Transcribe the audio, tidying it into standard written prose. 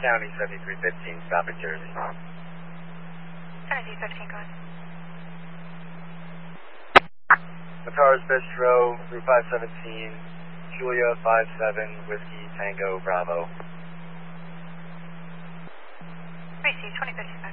County 7315, stopping Jersey. 7315, go ahead. Mataras Bistro, Route 517, Julia 57, Whiskey Tango Bravo. Tracy, 2015.